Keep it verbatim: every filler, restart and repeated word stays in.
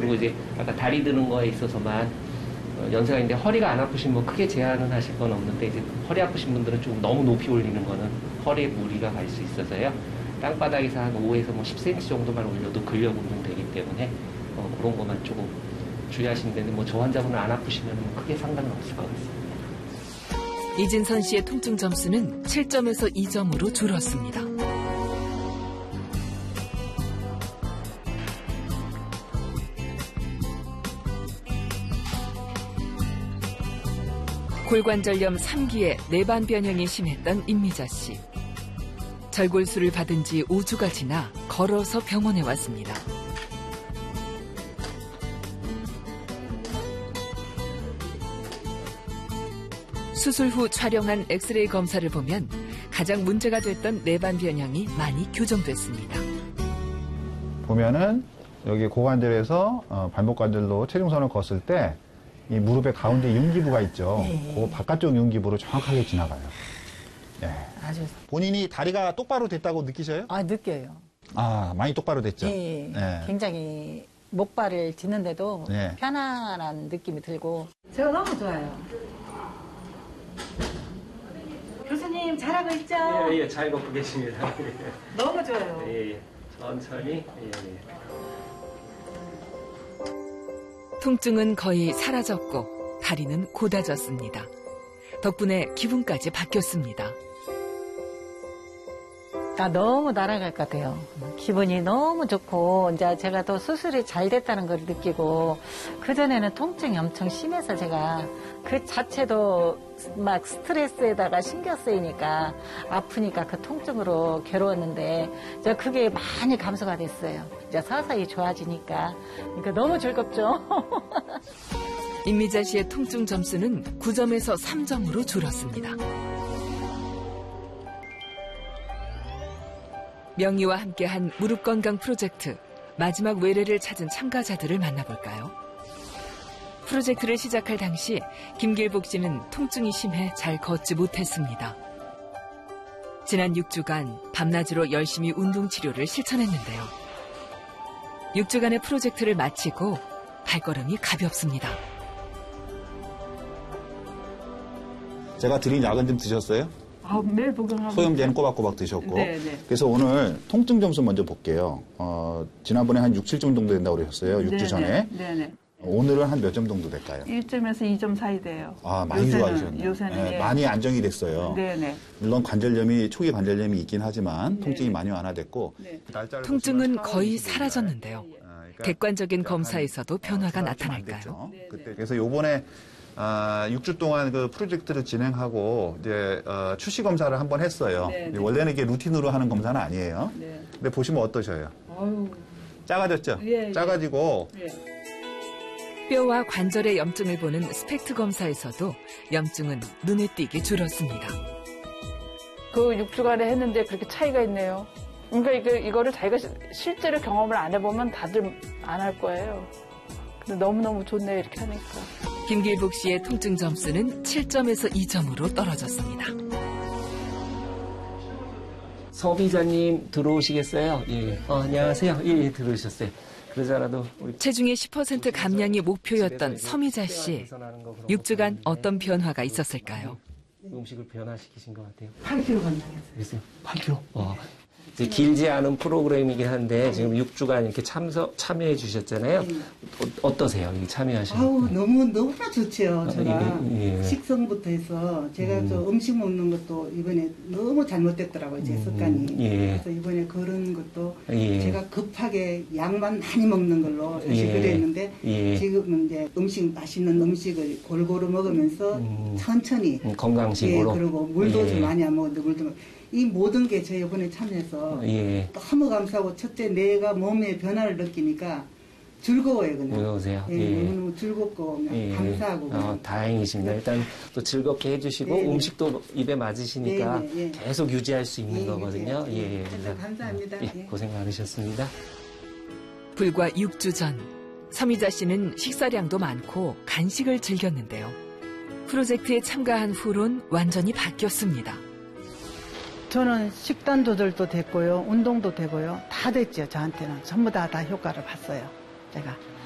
그리고 이제 아까 다리 드는 거에 있어서만 어, 연세가 있는데 허리가 안 아프신 분 크게 제한은 하실 건 없는데 이제 허리 아프신 분들은 좀 너무 높이 올리는 거는 허리에 무리가 갈 수 있어서요. 땅바닥에서 한 오에서 뭐 십 센티미터 정도만 올려도 근력 운동 되기 때문에 어, 그런 것만 조금 주의하시면 되는데 뭐 저 환자분은 안 아프시면 크게 상관은 없을 것 같습니다. 이진선 씨의 통증 점수는 칠 점에서 이 점으로 줄었습니다. 골관절염 삼 기에 내반 변형이 심했던 임미자 씨. 절골술을 받은 지 오 주가 지나 걸어서 병원에 왔습니다. 수술 후 촬영한 엑스레이 검사를 보면 가장 문제가 됐던 내반 변형이 많이 교정됐습니다. 보면은 여기 고관절에서 어, 발목관절로 체중선을 걷을 때 이 무릎의 가운데 융기부가 있죠. 네. 그 바깥쪽 융기부로 정확하게 지나가요. 네. 아주. 본인이 다리가 똑바로 됐다고 느끼셔요? 아, 느껴요. 아, 많이 똑바로 됐죠? 예, 네. 굉장히 목발을 딛는데도 네. 편안한 느낌이 들고. 제가 너무 좋아요. 교수님 잘하고 있죠? 예, 예, 잘 걷고 계십니다. 너무 좋아요. 예, 예. 천천히. 예, 예. 통증은 거의 사라졌고 다리는 곧아졌습니다. 덕분에 기분까지 바뀌었습니다. 아, 너무 날아갈 것 같아요. 기분이 너무 좋고, 이제 제가 또 수술이 잘 됐다는 걸 느끼고, 그전에는 통증이 엄청 심해서 제가 그 자체도 막 스트레스에다가 신경 쓰이니까, 아프니까 그 통증으로 괴로웠는데, 이제 그게 많이 감소가 됐어요. 이제 서서히 좋아지니까. 그러니까 너무 즐겁죠. 임미자 씨의 통증 점수는 구 점에서 삼 점으로 줄었습니다. 명희와 함께한 무릎 건강 프로젝트 마지막 외래를 찾은 참가자들을 만나볼까요? 프로젝트를 시작할 당시 김길복 씨는 통증이 심해 잘 걷지 못했습니다. 지난 육 주간 밤낮으로 열심히 운동 치료를 실천했는데요. 육 주간의 프로젝트를 마치고 발걸음이 가볍습니다. 제가 드린 약은 좀 드셨어요? 아, 매일 복용하고. 소염제는 꼬박꼬박 드셨고. 네, 네. 그래서 오늘 통증 점수 먼저 볼게요. 어, 지난번에 한 육, 칠 점 정도 된다고 그러셨어요. 육 주 네, 전에. 네, 네. 오늘은 한 몇 점 정도 될까요? 일 점에서 이 점 사이 돼요. 아, 많이 요새는, 좋아지셨네요. 요새는. 네, 예. 많이 안정이 됐어요. 네, 네. 물론 관절염이, 초기 관절염이 있긴 하지만 네, 통증이 네. 많이 완화됐고. 네. 통증은 거의 사라졌는데요. 아, 그러니까 객관적인 약간 검사에서도 한, 변화가 어, 나타날까요? 네, 네. 그때 그래서 요번에 아, 육 주 동안 그 프로젝트를 진행하고 이제 어, 추시 검사를 한번 했어요. 네, 네. 원래는 이게 루틴으로 하는 검사는 아니에요. 네. 근데 보시면 어떠셔요? 아유. 작아졌죠? 예, 예. 작아지고 예. 뼈와 관절의 염증을 보는 스펙트 검사에서도 염증은 눈에 띄게 줄었습니다. 그 육 주간에 했는데 그렇게 차이가 있네요. 그러니까 이거, 이거를 자기가 시- 실제로 경험을 안 해보면 다들 안 할 거예요. 근데 너무너무 좋네요, 이렇게 하니까. 김길복 씨의 통증 점수는 칠 점에서 이 점으로 떨어졌습니다. 서비자님 들어오시겠어요? 예. 어, 안녕하세요. 예, 예, 들어오셨어요. 그러잖아도 우리 체중의 십 퍼센트 감량이 목표였던 서미자 씨. 육 주간 어떤 변화가 있었을까요? 음식을 변화시키신 것 같아요. 팔 킬로그램 그랬어요? 팔 킬로그램? 어. 이제 길지 않은 프로그램이긴 한데 지금 육 주간 이렇게 참석 참여해 주셨잖아요. 어, 어떠세요? 이 참여하시는? 아우 너무 너무나 좋지요. 제가 예, 예. 식성부터 해서 제가 저 음식 먹는 것도 이번에 너무 잘못됐더라고요. 제 습관이. 예. 그래서 이번에 그런 것도 예. 제가 급하게 약만 많이 먹는 걸로 사실 예. 그랬는데 예. 지금은 이제 음식 맛있는 음식을 골고루 먹으면서 음. 천천히 음, 건강식으로. 예, 그리고 물도 예. 좀 많이 안 먹었는데 물도 먹- 이 모든 게 저 이번에 참여해서 예. 너무 감사하고 첫째 내가 몸의 변화를 느끼니까 즐거워요 그냥. 즐거우세요? 예, 예. 너무너무 즐겁고 그냥 예. 감사하고 그냥. 어, 다행이십니다. 일단 또 즐겁게 해주시고 네, 네. 음식도 입에 맞으시니까 네, 네, 예. 계속 유지할 수 있는 예, 거거든요. 예, 예. 예. 그래서 감사합니다. 예, 예. 고생 많으셨습니다. 불과 육 주 전, 서미자 씨는 식사량도 많고 간식을 즐겼는데요. 프로젝트에 참가한 후론 완전히 바뀌었습니다. 저는 식단 조절도 됐고요. 운동도 되고요. 다 됐죠. 저한테는. 전부 다 다 효과를 봤어요. 제가.